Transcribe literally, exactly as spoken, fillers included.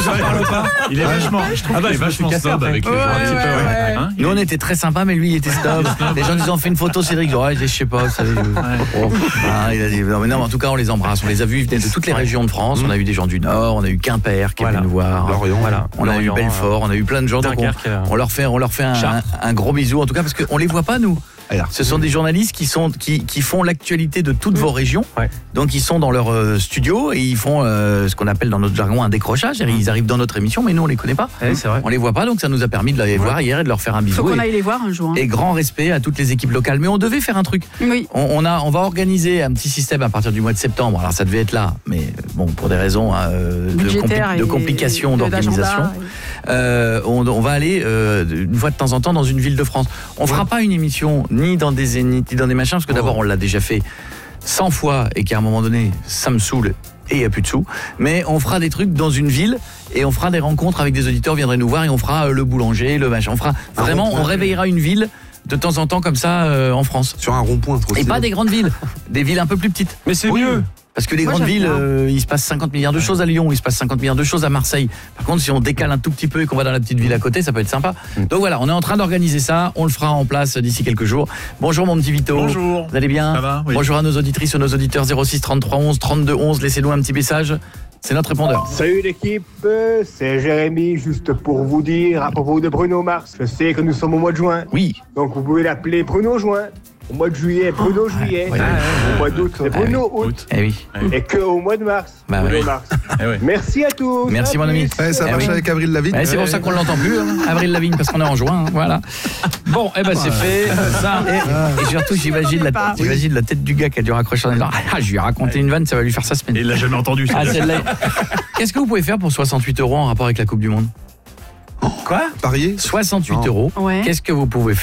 vous en parle pas. Il est vachement, je trouve Ah bah, qu'il est je me suis vachement cassé snob après. avec les gens Ouais, un petit ouais, peu. ouais. ouais. Hein, il Nous, est- on était très sympas, mais lui, il était snob. Les gens nous ont fait une photo, Cédric. Ils ont dit, ouais, je sais pas, vous savez. Oh. Ah, il a dit, non, mais non, mais en tout cas, on les embrasse. On les a vus, ils venaient de toutes les régions de France. On a eu des gens du Nord, on a eu Quimper qui est Voilà. venu nous voir. Lorient, Voilà. On a eu Lorient, Belfort, on a eu plein de gens. Donc on, Dunkerque, euh, on leur fait, on leur fait un, un, Chartres. un gros bisou. En tout cas, parce qu'on les voit pas, nous. Alors, Ce sont des journalistes qui sont qui, qui font l'actualité de toutes vos régions. Ouais. Donc ils sont dans leur euh, studio et ils font euh, ce qu'on appelle dans notre jargon un décrochage. C'est-à-dire, ils arrivent dans notre émission, mais nous on les connaît pas. Ouais, c'est vrai. On les voit pas, donc ça nous a permis de les voir hier et de leur faire un bisou. Faut qu'on Et- aille les voir un jour. hein. et grand respect à toutes les équipes locales. Mais on devait faire un truc. Oui. On, on a, on va organiser un petit système à partir du mois de septembre. Alors ça devait être là, mais bon, pour des raisons euh, de, Budgétaire compli- de et complications de- d'organisation, d'agenda, euh, on, on va aller euh, une fois de temps en temps dans une ville de France. On fera pas une émission ni dans des zéniths, ni dans des machins, parce que d'abord on l'a déjà fait cent fois et qu'à un moment donné, ça me saoule. Et il n'y a plus de sous. Mais on fera des trucs dans une ville et on fera des rencontres avec des auditeurs, viendrez nous voir et on fera euh, le boulanger, le machin. On fera vraiment, on réveillera une ville de temps en temps comme ça euh, en France. sur un rond-point, trop Et stylé. pas des grandes villes, des villes un peu plus petites. Mais c'est Oui. mieux. Parce que les Moi, grandes j'aime villes, bien. euh, il se passe cinquante milliards de choses à Lyon, il se passe cinquante milliards de choses à Marseille. Par contre, si on décale un tout petit peu et qu'on va dans la petite ville à côté, ça peut être sympa. Donc voilà, on est en train d'organiser ça, on le fera en place d'ici quelques jours. Bonjour mon petit Vito. Bonjour. Vous allez bien? Ça va, oui. Bonjour à nos auditrices, à nos auditeurs zéro six trente-trois onze trente-deux onze, laissez-nous un petit message. C'est notre répondeur. Salut l'équipe, c'est Jérémy, juste pour vous dire à propos de Bruno Mars. Je sais que nous sommes au mois de juin, Oui. donc vous pouvez l'appeler Bruno Juin. Au mois de juillet, Bruno Juillet. ouais, ouais. Au mois d'août, c'est Bruno Août. Eh oui. Et que au mois de mars, Bah Bruno oui. Mars. Eh ouais. Merci à tous. Merci, à mon ami. plus. Ouais, ça Eh marche oui. avec Avril Lavigne. Ouais, c'est pour ça qu'on l'entend plus, hein, Avril Lavigne, parce qu'on est en juin, hein, voilà. Bon, eh ben c'est fait, ça. Et, et surtout, j'imagine la, pas. j'imagine la tête du gars qui a dû raccrocher en disant ah, je lui ai raconté une vanne, ça va lui faire sa semaine. Et il l'a jamais entendu. Ah, celle-là. celle-là. Qu'est-ce que vous pouvez faire pour soixante-huit euros en rapport avec la Coupe du Monde? Quoi? Parier soixante-huit Non. euros. Ouais. Qu'est-ce que vous pouvez faire?